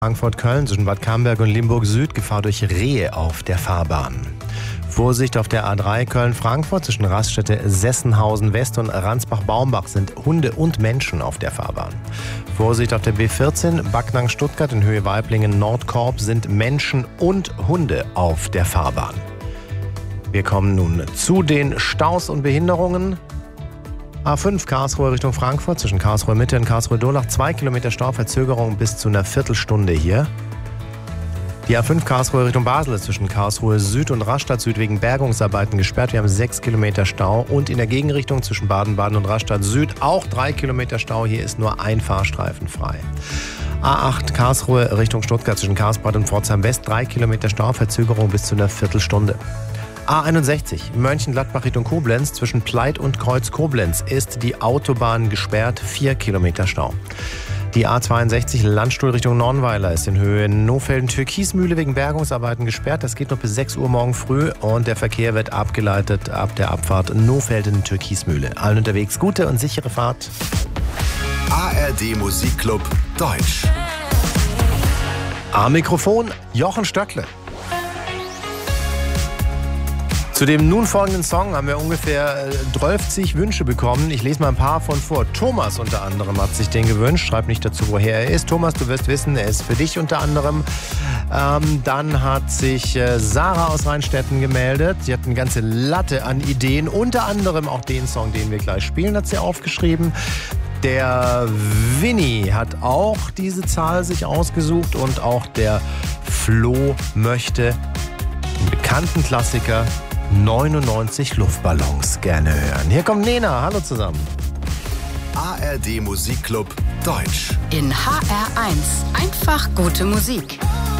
Frankfurt-Köln zwischen Bad Camberg und Limburg Süd, Gefahr durch Rehe auf der Fahrbahn. Vorsicht auf der A3 Köln-Frankfurt zwischen Raststätte Sessenhausen West und Ransbach-Baumbach sind Hunde und Menschen auf der Fahrbahn. Vorsicht auf der B14 Backnang-Stuttgart in Höhe Weiblingen-Nordkorb sind Menschen und Hunde auf der Fahrbahn. Wir kommen nun zu den Staus und Behinderungen. A5 Karlsruhe Richtung Frankfurt zwischen Karlsruhe Mitte und Karlsruhe Durlach 2 Kilometer Stauverzögerung bis zu einer Viertelstunde hier. Die A5 Karlsruhe Richtung Basel ist zwischen Karlsruhe Süd und Rastatt Süd wegen Bergungsarbeiten gesperrt. Wir haben 6 Kilometer Stau und in der Gegenrichtung zwischen Baden-Baden und Rastatt Süd auch 3 Kilometer Stau. Hier ist nur ein Fahrstreifen frei. A8 Karlsruhe Richtung Stuttgart zwischen Karlsbad und Pforzheim West 3 Kilometer Stauverzögerung bis zu einer Viertelstunde. A61 Mönchengladbach Richtung Koblenz zwischen Pleit und Kreuz Koblenz ist die Autobahn gesperrt, 4 Kilometer Stau. Die A62 Landstuhl Richtung Nornweiler ist in Höhe Nohfelden-Türkismühle wegen Bergungsarbeiten gesperrt. Das geht noch bis 6 Uhr morgen früh und der Verkehr wird abgeleitet ab der Abfahrt Nohfelden-Türkismühle. Allen unterwegs gute und sichere Fahrt. ARD Musikclub Deutsch. Am Mikrofon Jochen Stöckle. Zu dem nun folgenden Song haben wir ungefähr 12 Wünsche bekommen. Ich lese mal ein paar von vor. Thomas unter anderem hat sich den gewünscht. Schreib nicht dazu, woher er ist. Thomas, du wirst wissen, er ist für dich unter anderem. Dann hat sich Sarah aus Rheinstetten gemeldet. Sie hat eine ganze Latte an Ideen. Unter anderem auch den Song, den wir gleich spielen, hat sie aufgeschrieben. Der Winnie hat auch diese Zahl sich ausgesucht. Und auch der Flo möchte einen bekannten Klassiker 99 Luftballons gerne hören. Hier kommt Nena. Hallo zusammen. ARD Musikclub Deutsch. In HR1 einfach gute Musik.